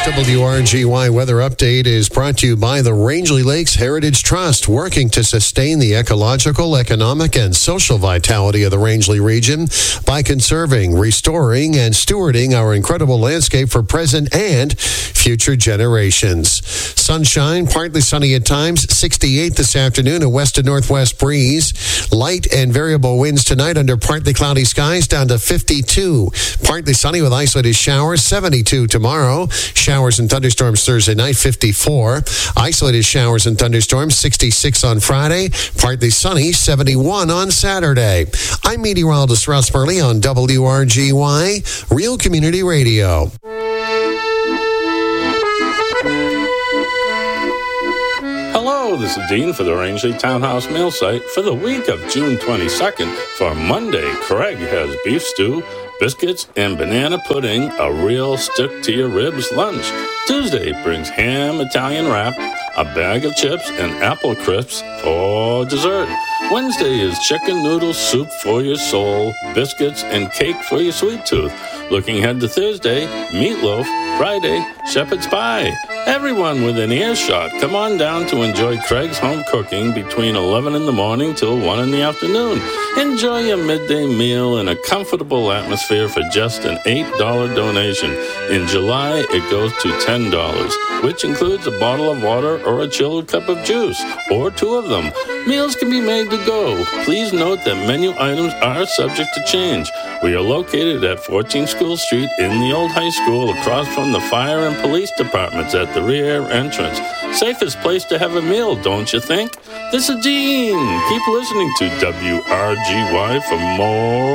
WRGY Weather Update is brought to you by the Rangeley Lakes Heritage Trust, working to sustain the ecological, economic, and social vitality of the Rangeley region by conserving, restoring, and stewarding our incredible landscape for present and future generations. Sunshine, partly sunny at times, 68 this afternoon, a west to northwest breeze. Light and variable winds tonight under partly cloudy skies, down to 52. Partly sunny with isolated showers, 72 tomorrow. Showers and thunderstorms Thursday night, 54. Isolated showers and thunderstorms, 66 on Friday. Partly sunny, 71 on Saturday. I'm meteorologist Russ Burley on WRGY, Real Community Radio. Hello, this is Dean for the Rangeley Townhouse Mail Site for the week of June 22nd. For Monday, Craig has beef stew, biscuits, and banana pudding, a real stick-to-your-ribs lunch. Tuesday brings ham Italian wrap, a bag of chips, and apple crisps for dessert. Wednesday is chicken noodle soup for your soul, biscuits, and cake for your sweet tooth. Looking ahead to Thursday, meatloaf. Friday, shepherd's pie. Everyone within earshot, come on down to enjoy Craig's home cooking between 11 in the morning till 1 in the afternoon. Enjoy your midday meal in a comfortable atmosphere for just an $8 donation. In July, it goes to $10, which includes a bottle of water or a chilled cup of juice, or two of them. Meals can be made to go. Please note that menu items are subject to change. We are located at 14 School Street in the old high school, across from the fire and police departments at the rear entrance. Safest place to have a meal, don't you think? This is Dean. Keep listening to WRGY for more